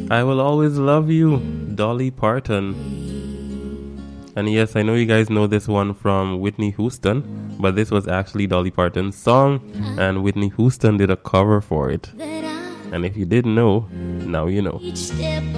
I Will Always Love You, Dolly Parton. And yes, I know you guys know this one from Whitney Houston, but this was actually Dolly Parton's song, and Whitney Houston did a cover for it. And if you didn't know, now you know.